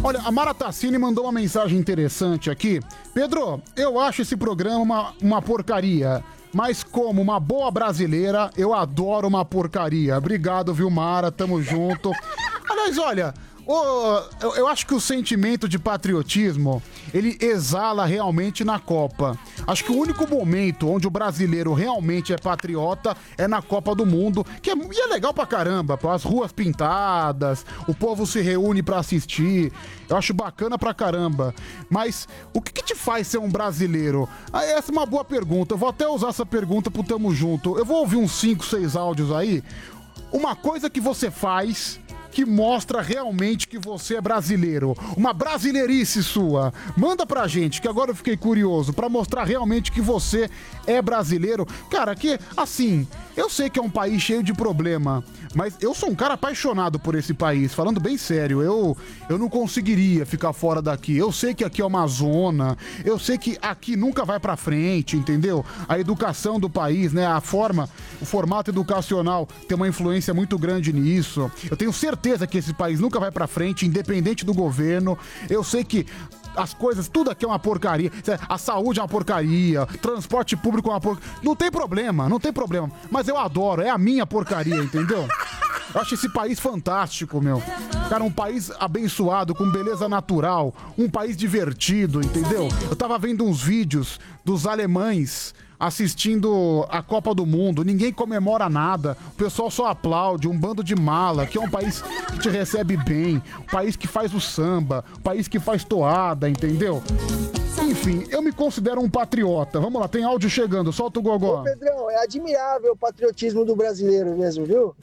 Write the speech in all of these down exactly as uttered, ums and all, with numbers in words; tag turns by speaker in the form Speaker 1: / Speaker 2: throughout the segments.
Speaker 1: Olha, a Mara Tassini mandou uma mensagem interessante aqui. Pedro, eu acho esse programa uma, uma porcaria. Mas como uma boa brasileira, eu adoro uma porcaria. Obrigado, viu, Mara? Tamo junto. Aliás, olha... Oh, eu, eu acho que o sentimento de patriotismo, ele exala realmente na Copa. Acho que o único momento onde o brasileiro realmente é patriota é na Copa do Mundo, que é, e é legal pra caramba, pô, as ruas pintadas, o povo se reúne pra assistir, eu acho bacana pra caramba. Mas o que, que te faz ser um brasileiro? Ah, essa é uma boa pergunta, eu vou até usar essa pergunta pro Tamo Junto. Eu vou ouvir uns cinco, seis áudios aí. Uma coisa que você faz... que mostra realmente que você é brasileiro. Uma brasileirice sua. Manda pra gente, que agora eu fiquei curioso, pra mostrar realmente que você é brasileiro. Cara, que, assim, eu sei que é um país cheio de problema, mas eu sou um cara apaixonado por esse país, falando bem sério, eu, eu não conseguiria ficar fora daqui. Eu sei que aqui é uma zona, eu sei que aqui nunca vai pra frente, entendeu? A educação do país, né, a forma, o formato educacional tem uma influência muito grande nisso. Eu tenho certeza que esse país nunca vai pra frente, independente do governo. Eu sei que as coisas, tudo aqui é uma porcaria. A saúde é uma porcaria, transporte público é uma porcaria. Não tem problema, não tem problema. Mas eu adoro, é a minha porcaria, entendeu? Eu acho esse país fantástico, meu. Cara, um país abençoado, com beleza natural, um país divertido, entendeu? Eu tava vendo uns vídeos dos alemães assistindo a Copa do Mundo, ninguém comemora nada, o pessoal só aplaude, um bando de mala, que é um país que te recebe bem, um país que faz o samba, um país que faz toada, entendeu? Enfim, eu me considero um patriota. Vamos lá, tem áudio chegando, solta o gogó.
Speaker 2: Ô Pedrão, é admirável o patriotismo do brasileiro mesmo, viu?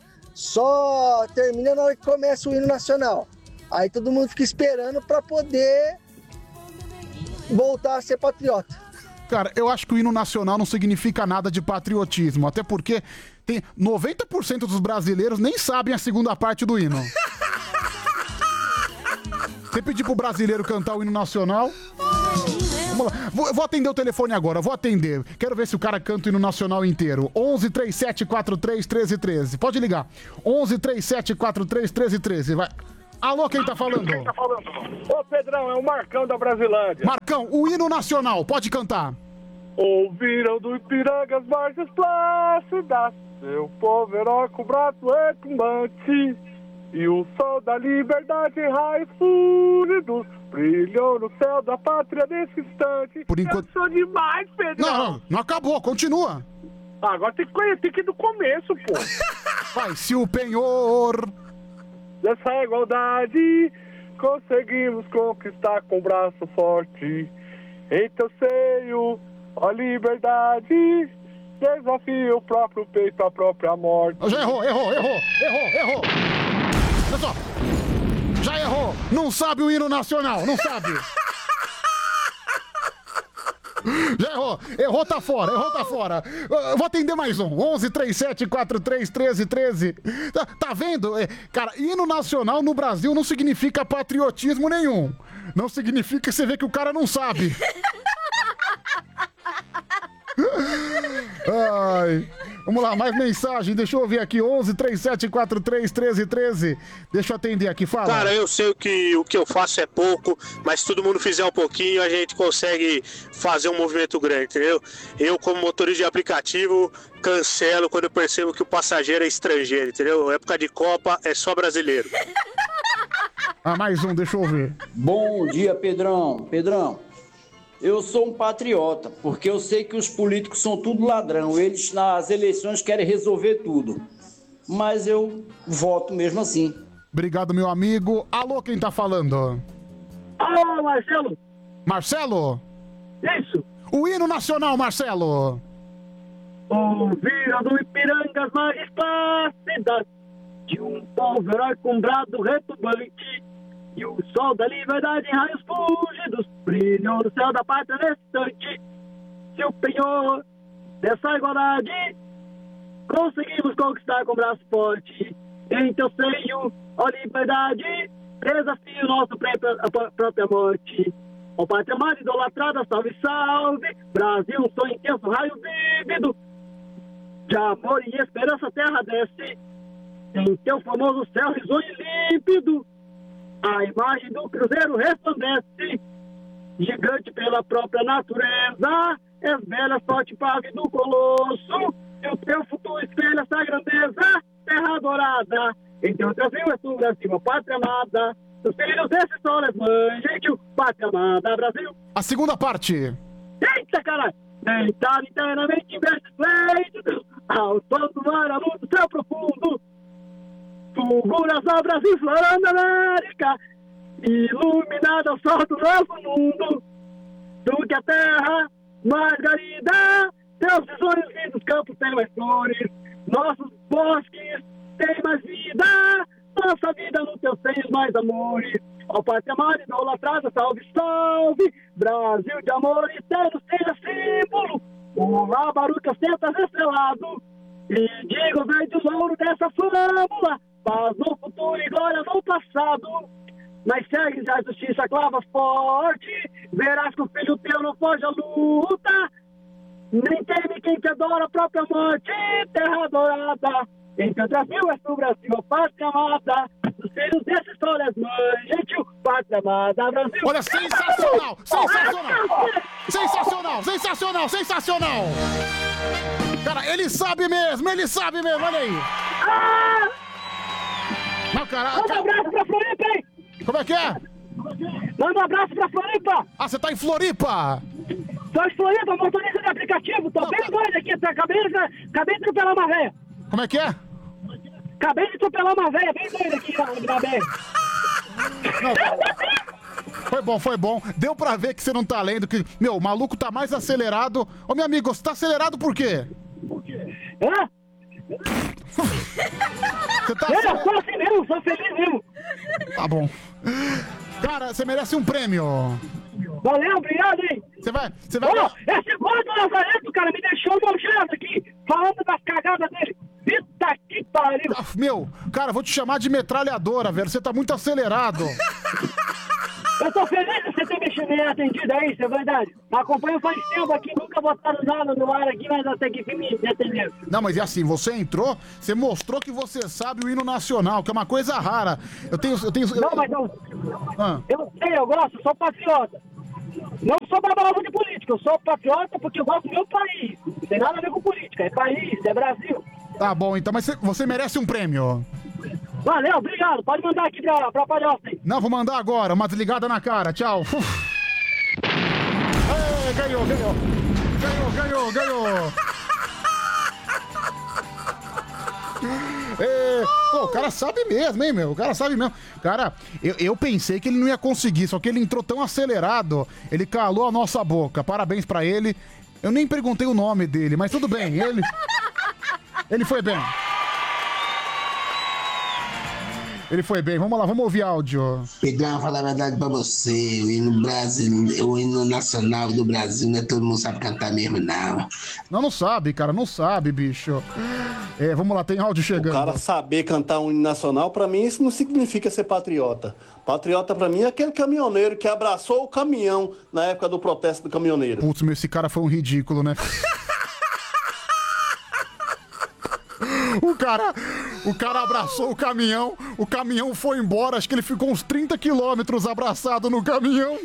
Speaker 2: Só termina na hora que começa o hino nacional. Aí todo mundo fica esperando pra poder voltar a ser patriota.
Speaker 1: Cara, eu acho que o hino nacional não significa nada de patriotismo, até porque tem noventa por cento dos brasileiros nem sabem a segunda parte do hino. Você pedir pro brasileiro cantar o hino nacional... Vamos lá. Vou, vou atender o telefone agora, vou atender. Quero ver se o cara canta o hino nacional inteiro. onze, trinta e sete, quarenta e três, treze, treze. Pode ligar. onze, trinta e sete, quarenta e três, treze, treze. Vai. Alô, quem tá falando?
Speaker 3: Quem tá falando? Ô, Pedrão, é o Marcão da Brasilândia.
Speaker 1: Marcão, o hino nacional, pode cantar.
Speaker 3: Ouviram do Ipiranga as marchas plácidas, seu povo herói com braço retumbante, e o sol da liberdade em raios fúridos brilhou no céu da pátria nesse instante.
Speaker 1: Por enquanto...
Speaker 3: Eu sou demais, Pedrão.
Speaker 1: Não, não, não acabou, continua.
Speaker 3: Ah, agora tem que, tem que ir do começo, pô.
Speaker 1: Vai, se o penhor...
Speaker 3: Dessa igualdade conseguimos conquistar com braço forte. Em teu seio, ó liberdade, desafia o próprio peito à própria morte.
Speaker 1: Já errou, errou, errou, errou, errou. Olha só. Já errou. Não sabe o hino nacional, não sabe. Já errou. Errou, tá fora, errou, tá fora. Eu vou atender mais um. onze, trinta e sete, quarenta e três, treze, treze. Tá, tá vendo? É, cara, hino nacional no Brasil não significa patriotismo nenhum. Não significa que você vê que o cara não sabe. Ai. Vamos lá, mais mensagem, deixa eu ouvir aqui, onze, trinta e sete, quarenta e três, treze, treze. Deixa eu atender aqui, fala.
Speaker 4: Cara, eu sei que o que eu faço é pouco, mas se todo mundo fizer um pouquinho, a gente consegue fazer um movimento grande, entendeu? Eu, como motorista de aplicativo, cancelo quando eu percebo que o passageiro é estrangeiro, entendeu? Época de Copa é só brasileiro.
Speaker 1: Ah, mais um, deixa eu ouvir.
Speaker 5: Bom dia, Pedrão. Pedrão, eu sou um patriota, porque eu sei que os políticos são tudo ladrão. Eles, nas eleições, querem resolver tudo. Mas eu voto mesmo assim.
Speaker 1: Obrigado, meu amigo. Alô, quem tá falando?
Speaker 3: Alô, Marcelo.
Speaker 1: Marcelo?
Speaker 3: Isso.
Speaker 1: O hino nacional, Marcelo.
Speaker 3: Ouviram do Ipiranga as margens plácidas, de um povo herói com brado retumbante, e o sol da liberdade em raios fúlgidos brilhou no céu da pátria nesse instante. Se o penhor dessa igualdade conseguimos conquistar com braço forte, em teu seio, ó liberdade, desafio nosso a própria morte. Ó pátria amada idolatrada, salve, salve, Brasil, um sonho intenso, raio vívido, de amor e esperança a terra desce, em teu famoso céu risonho e límpido. A imagem do Cruzeiro resplandece, gigante pela própria natureza, esvela sorte pave do colosso, e o teu futuro espelha essa grandeza, terra dourada. Em teu Brasil é tu, Brasil, a pátria amada, dos filhos desses soles, mãe, gentil, pátria amada, Brasil.
Speaker 1: A segunda parte.
Speaker 3: Eita, caralho! Deitado internamente em versos fleitos, ao som do mar, a luz do céu profundo, fulguras ao Brasil, florando a América, iluminado ao sol do novo mundo, do que a terra, Margarida, teus visões lindos campos têm mais flores, nossos bosques têm mais vida, nossa vida nos teus seios mais amores. Ó pátria amada, idolatrada, salve, salve, Brasil de amor eterno seja símbolo, o labaruque ostenta estrelado, e digo, vem do ouro dessa flâmula, paz no futuro e glória no passado. Mas segue a justiça, clava forte, verás que o filho teu não foge à luta, nem teme quem te adora a própria morte, terra adorada. Em teu Brasil és tu, Brasil, a pátria amada, dos filhos dessa história és mãe, gentil, pátria amada, Brasil.
Speaker 1: Olha, sensacional, sensacional, sensacional, sensacional, sensacional. Cara, ele sabe mesmo, ele sabe mesmo, olha aí.
Speaker 3: Ah!
Speaker 1: Não, cara,
Speaker 3: Manda um abraço pra Floripa, hein?
Speaker 1: Como é que é?
Speaker 3: Manda um abraço pra Floripa.
Speaker 1: Ah, você tá em Floripa?
Speaker 3: Tô em Floripa, motorista de aplicativo, tô
Speaker 1: Não,
Speaker 3: bem
Speaker 1: cara.
Speaker 3: doido aqui, tá? acabei, de, acabei de atropelar uma véia.
Speaker 1: Como é que é?
Speaker 3: Acabei de atropelar uma véia bem doida aqui na, na B R.
Speaker 1: Não, cara. Foi bom, foi bom. Deu pra ver que você não tá lendo, que, meu, o maluco tá mais acelerado. Ô, meu amigo, você tá acelerado por quê?
Speaker 3: Hã?
Speaker 1: Você tá
Speaker 3: Eu
Speaker 1: acelerado...
Speaker 3: sou assim mesmo, sou feliz mesmo.
Speaker 1: Tá bom. Cara, você merece um prêmio.
Speaker 3: Valeu, obrigado, hein?
Speaker 1: Você vai... Você vai...
Speaker 3: Ô, esse gordo Lazareto, cara, me deixou nojento aqui, falando das cagadas dele. Puta que pariu.
Speaker 1: Ah, meu, cara, eu vou te chamar de metralhadora, velho. Você tá muito acelerado.
Speaker 3: Eu tô feliz de você ter me, me atendido aí, isso é verdade. Acompanho faz tempo aqui, nunca botaram nada no ar aqui, mas até que me, me atenderam.
Speaker 1: Não, mas é assim, você entrou, você mostrou que você sabe o hino nacional, que é uma coisa rara. Eu tenho... Eu tenho eu...
Speaker 3: Não, mas não.
Speaker 1: Ah.
Speaker 3: Eu sei, eu gosto, sou patriota. Não sou babalavo de política, eu sou patriota porque eu gosto do meu país. Não tem nada a ver com política, é país, é Brasil.
Speaker 1: Tá bom, então, mas você, você merece um prêmio.
Speaker 3: Valeu, obrigado. Pode mandar aqui pra, pra palhoça aí.
Speaker 1: Não, vou mandar agora, uma desligada na cara, tchau. Uf. Ei, ganhou, ganhou. Ganhou, ganhou, ganhou. É, pô, o cara sabe mesmo, hein, meu? O cara sabe mesmo. Cara, eu, eu pensei que ele não ia conseguir, só que ele entrou tão acelerado, ele calou a nossa boca. Parabéns pra ele. Eu nem perguntei o nome dele, mas tudo bem, ele... Ele foi bem. Ele foi bem. Vamos lá, vamos ouvir áudio.
Speaker 6: Pedrão, falar a verdade pra você. O hino, Brasil, o hino nacional do Brasil, não é todo mundo sabe cantar mesmo, não.
Speaker 1: Não, não sabe, cara, não sabe, bicho. É, vamos lá, tem áudio chegando.
Speaker 7: O cara saber cantar um hino nacional, pra mim, isso não significa ser patriota. Patriota, pra mim, é aquele caminhoneiro que abraçou o caminhão na época do protesto do caminhoneiro.
Speaker 1: Putz, meu, esse cara foi um ridículo, né? O cara, o cara abraçou o caminhão, o caminhão foi embora, acho que ele ficou uns trinta quilômetros abraçado no caminhão.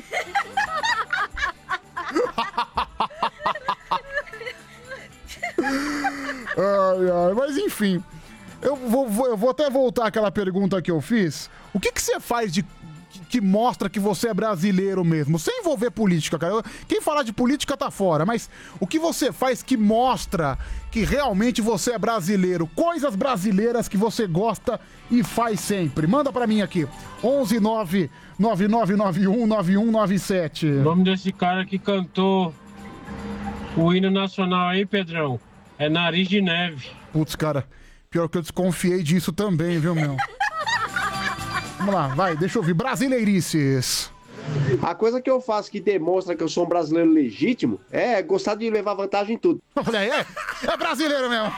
Speaker 1: Ai, ai, mas enfim, eu vou, vou- eu vou até voltar àquela pergunta que eu fiz. O que que você faz de que, que mostra que você é brasileiro mesmo? Sem envolver política, cara. Eu- Quem falar de política tá fora, mas o que você faz que mostra que realmente você é brasileiro? Coisas brasileiras que você gosta e faz sempre. Manda pra mim aqui. onze nove nove nove nove um nove um nove sete.
Speaker 8: O nome desse cara que cantou o hino nacional aí, Pedrão, é Nariz de Neve.
Speaker 1: Putz, cara, pior que eu desconfiei disso também, viu, meu? Vamos lá, vai, deixa eu ouvir. Brasileirices.
Speaker 9: A coisa que eu faço que demonstra que eu sou um brasileiro legítimo é gostar de levar vantagem em tudo.
Speaker 1: Olha aí, é, é brasileiro mesmo.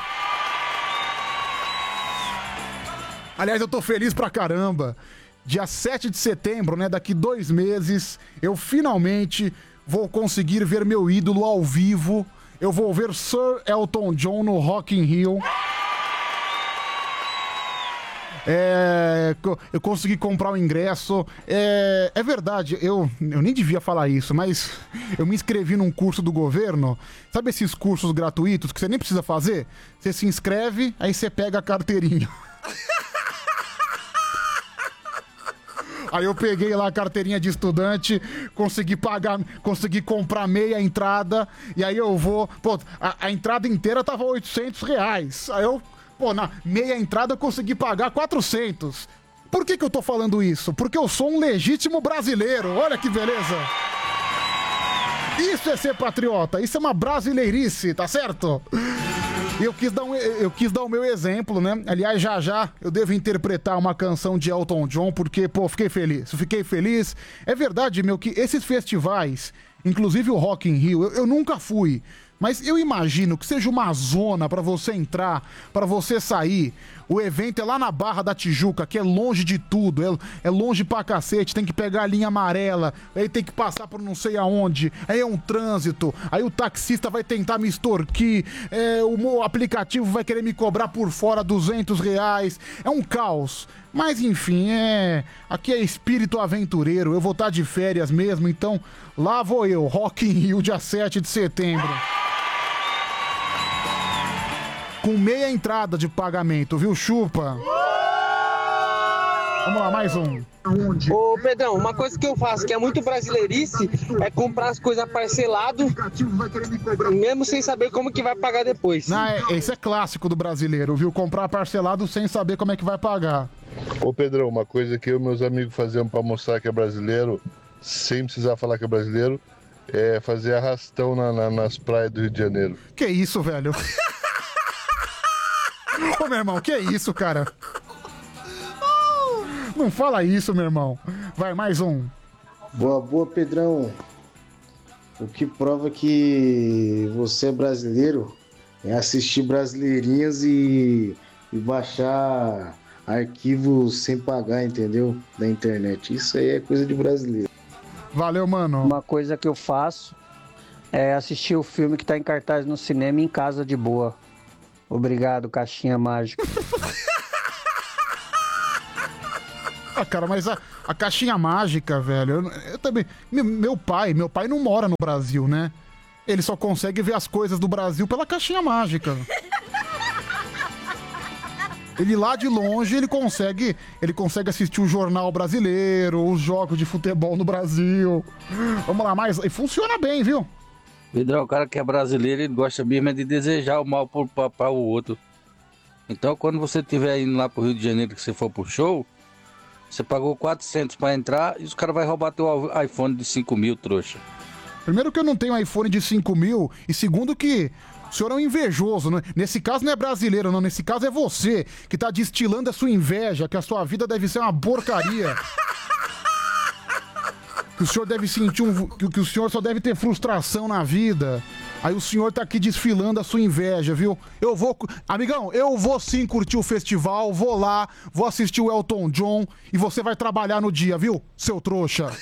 Speaker 1: Aliás, eu tô feliz pra caramba. Dia sete de setembro, né, daqui dois meses, eu finalmente vou conseguir ver meu ídolo ao vivo. Eu vou ver Sir Elton John no Rock in Rio. É, eu consegui comprar o ingresso. É, é verdade, eu, eu nem devia falar isso, mas eu me inscrevi num curso do governo. Sabe esses cursos gratuitos que você nem precisa fazer? Você se inscreve, aí você pega a carteirinha. Aí eu peguei lá a carteirinha de estudante, consegui pagar, consegui comprar meia entrada, e aí eu vou... Pô, a, a entrada inteira tava oitocentos reais. Aí eu, pô, na meia entrada eu consegui pagar quatrocentos. Por que que eu tô falando isso? Porque eu sou um legítimo brasileiro, olha que beleza. Isso é ser patriota, isso é uma brasileirice, tá certo? Eu quis, dar um, eu quis dar o meu exemplo, né? Aliás, já já eu devo interpretar uma canção de Elton John, porque, pô, fiquei feliz. Fiquei feliz. É verdade, meu, que esses festivais, inclusive o Rock in Rio, eu, eu nunca fui. Mas eu imagino que seja uma zona pra você entrar, pra você sair. O evento é lá na Barra da Tijuca, que é longe de tudo, é, é longe pra cacete, tem que pegar a linha amarela, aí tem que passar por não sei aonde, aí é um trânsito, aí o taxista vai tentar me extorquir, é, o meu aplicativo vai querer me cobrar por fora duzentos reais, é um caos. Mas enfim, é... aqui é espírito aventureiro, eu vou estar de férias mesmo, então lá vou eu, Rock in Rio, dia sete de setembro. Com meia entrada de pagamento, viu, chupa? Vamos lá, mais um.
Speaker 10: Ô, Pedrão, uma coisa que eu faço que é muito brasileirice é comprar as coisas parcelado, mesmo sem saber como que vai pagar depois.
Speaker 1: Não, é, esse é clássico do brasileiro, viu? Comprar parcelado sem saber como é que vai pagar.
Speaker 11: Ô, Pedrão, uma coisa que eu e meus amigos faziam pra mostrar que é brasileiro, sem precisar falar que é brasileiro, é fazer arrastão na, na, nas praias do Rio de Janeiro.
Speaker 1: Que isso, velho? Ô, meu irmão, que isso, cara? Não fala isso, meu irmão. Vai, mais um.
Speaker 12: Boa, boa, Pedrão. O que prova que você é brasileiro é assistir Brasileirinhas e, e baixar arquivos sem pagar, entendeu? Da internet. Isso aí é coisa de brasileiro.
Speaker 1: Valeu, mano.
Speaker 13: Uma coisa que eu faço é assistir o filme que tá em cartaz no cinema em casa de boa. Obrigado, caixinha mágica.
Speaker 1: Ah, cara, mas a, a caixinha mágica, velho, eu, eu também... Meu, meu pai, meu pai não mora no Brasil, né? Ele só consegue ver as coisas do Brasil pela caixinha mágica. Ele lá de longe, ele consegue, ele consegue assistir o jornal brasileiro, os jogos de futebol no Brasil. Vamos lá, mais... E funciona bem, viu?
Speaker 14: Pedrão, o cara que é brasileiro, ele gosta mesmo de desejar o mal para o outro. Então, quando você estiver indo lá pro Rio de Janeiro, que você for pro show, você pagou quatrocentos para entrar e os caras vão roubar teu iPhone de cinco mil, trouxa.
Speaker 1: Primeiro que eu não tenho iPhone de cinco mil, e segundo que o senhor é um invejoso, né? Nesse caso não é brasileiro, não. Nesse caso é você que tá destilando a sua inveja, que a sua vida deve ser uma porcaria. Que o senhor deve sentir um... Que, que o senhor só deve ter frustração na vida. Aí o senhor tá aqui desfilando a sua inveja, viu? Eu vou... Amigão, eu vou sim curtir o festival, vou lá, vou assistir o Elton John e você vai trabalhar no dia, viu? Seu trouxa.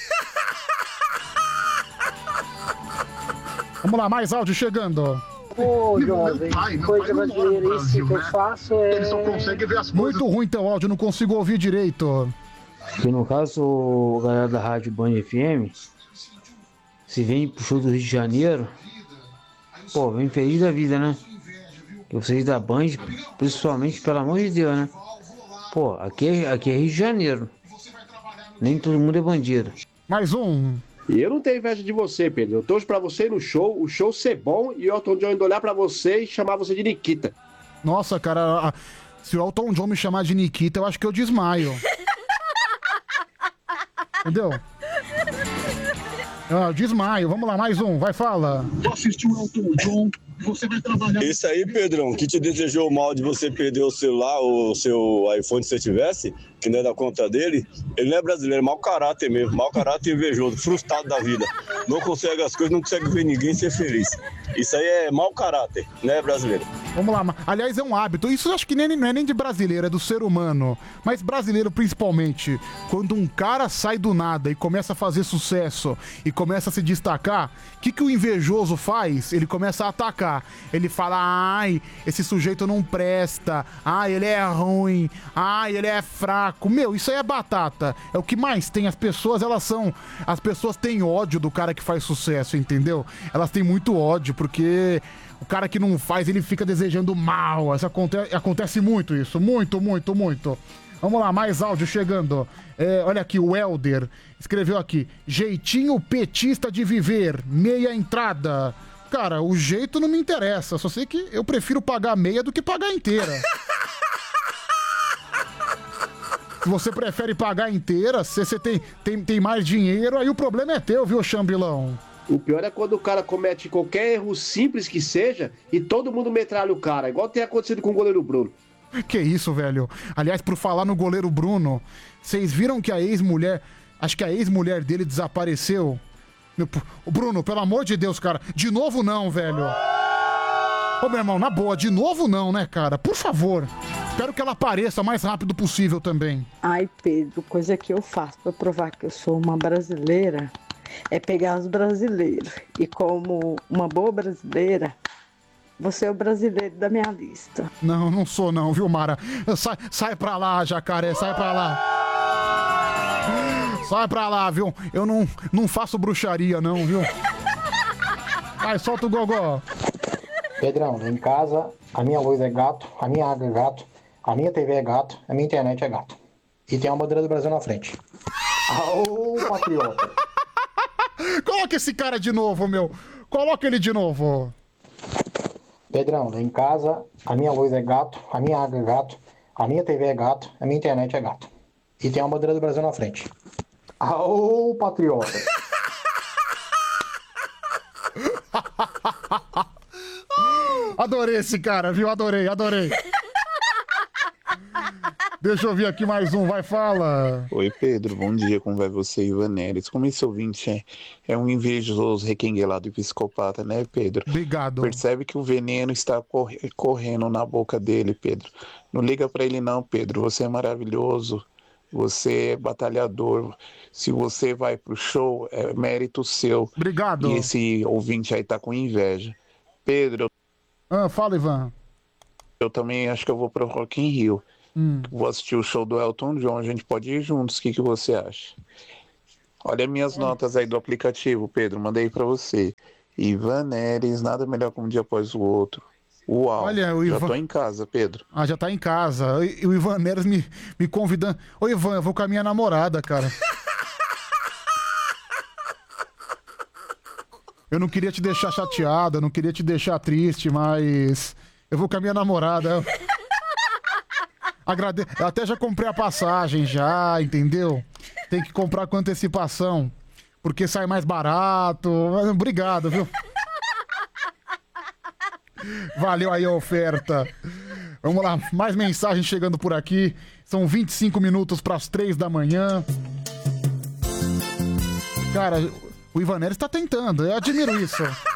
Speaker 1: Vamos lá, mais áudio chegando.
Speaker 15: Ô, jovem, coisa brasileira, isso que eu faço é...
Speaker 1: Ele só consegue ver as coisas... Muito ruim teu áudio, não consigo ouvir direito.
Speaker 16: Que no caso, a galera da Rádio Band F M, se vem pro show do Rio de Janeiro, pô, vem feliz da vida, né? Que vocês da Band, principalmente, pelo amor de Deus, né? Pô, aqui é, aqui é Rio de Janeiro. Nem todo mundo é bandido.
Speaker 1: Mais um.
Speaker 9: E eu não tenho inveja de você, Pedro. Eu torço pra você ir no show, o show ser bom e o Elton John ainda olhar pra você e chamar você de Nikita.
Speaker 1: Nossa, cara, se o Elton John me chamar de Nikita, eu acho que eu desmaio. Entendeu? Ah, desmaio. Vamos lá, mais um. Vai, fala.
Speaker 17: Vou assistir o Elton John. Você vai trabalhar... Isso aí, Pedrão, que te desejou mal de você perder o celular ou o seu iPhone se você tivesse,
Speaker 18: que não é da conta dele, ele não é brasileiro, é mau caráter mesmo, mau caráter invejoso, frustrado da vida. Não consegue as coisas, não consegue ver ninguém ser feliz. Isso aí é mau caráter, não é brasileiro.
Speaker 1: Vamos lá, aliás, é um hábito. Isso eu acho que nem, não é nem de brasileiro, é do ser humano. Mas brasileiro principalmente. Quando um cara sai do nada e começa a fazer sucesso e começa a se destacar, o que, que o invejoso faz? Ele começa a atacar. Ele fala, ai, esse sujeito não presta. Ai, ele é ruim. Ai, ele é fraco. Meu, isso aí é batata. É o que mais tem. As pessoas, elas são... As pessoas têm ódio do cara que faz sucesso, entendeu? Elas têm muito ódio, porque... O cara que não faz, ele fica desejando mal. Isso acontece, acontece muito isso. Muito, muito, muito. Vamos lá, mais áudio chegando. É, olha aqui, o Helder escreveu aqui. Jeitinho petista de viver. Meia entrada. Cara, o jeito não me interessa. Só sei que eu prefiro pagar meia do que pagar inteira. Se você prefere pagar inteira, se você tem, tem, tem mais dinheiro, aí o problema é teu, viu, Chambilão?
Speaker 9: O pior é quando o cara comete qualquer erro simples que seja e todo mundo metralha o cara, igual tem acontecido com o goleiro Bruno.
Speaker 1: Que isso, velho. Aliás, por falar no goleiro Bruno, vocês viram que a ex-mulher, acho que a ex-mulher dele desapareceu? Meu, o Bruno, pelo amor de Deus, cara, de novo não, velho. Ô, meu irmão, na boa, de novo não, né, cara? Por favor. Espero que ela apareça o mais rápido possível também.
Speaker 19: Ai, Pedro, coisa que eu faço pra provar que eu sou uma brasileira é pegar os brasileiros. E como uma boa brasileira, você é o brasileiro da minha lista.
Speaker 1: Não, não sou não, viu, Mara? Sai, sai pra lá, jacaré, sai pra lá. Sai pra lá, viu? Eu não, não faço bruxaria, não, viu? Vai, solta o gogó.
Speaker 20: Pedrão, em casa, a minha luz é gato, a minha água é gato, a minha T V é gato, a minha internet é gato. E tem uma bandeira do Brasil na frente. Ô, patriota.
Speaker 1: Coloca esse cara de novo, meu. Coloca ele de novo.
Speaker 20: Pedrão, em casa, a minha luz é gato, a minha água é gato, a minha T V é gato, a minha internet é gato. E tem uma bandeira do Brasil na frente. Ô, patriota.
Speaker 1: Adorei esse cara, viu? Adorei, adorei. Deixa eu ver aqui mais um, vai, fala.
Speaker 21: Oi, Pedro, bom dia, como vai você, Ivan Neres? Como esse ouvinte é, é um invejoso, requenguelado e psicopata, né, Pedro?
Speaker 1: Obrigado.
Speaker 21: Percebe que o veneno está corre- correndo na boca dele, Pedro. Não liga pra ele não, Pedro, você é maravilhoso, você é batalhador. Se você vai pro show, é mérito seu.
Speaker 1: Obrigado.
Speaker 21: E esse ouvinte aí tá com inveja. Pedro, eu...
Speaker 1: Ah, fala, Ivan.
Speaker 21: Eu também acho que eu vou pro Rock in Rio.
Speaker 1: Hum.
Speaker 21: Vou assistir o show do Elton John, a gente pode ir juntos, o que, que você acha? Olha minhas é. notas aí do aplicativo, Pedro, mandei pra você. Ivan Neres, nada melhor que um dia após o outro. Uau,
Speaker 1: Olha, o Ivan...
Speaker 21: já tô em casa, Pedro.
Speaker 1: Ah, já tá em casa. E o Ivan Neres me, me convidando. Ô, Ivan, eu vou com a minha namorada, cara. Eu não queria te deixar chateado, eu não queria te deixar triste, mas eu vou com a minha namorada. Agrade... Eu até já comprei a passagem já, entendeu? Tem que comprar com antecipação, porque sai mais barato. Obrigado, viu? Valeu aí a oferta. Vamos lá, mais mensagem chegando por aqui. São vinte e cinco minutos para as três da manhã. Cara, o Ivan Neres tá tentando, eu admiro isso.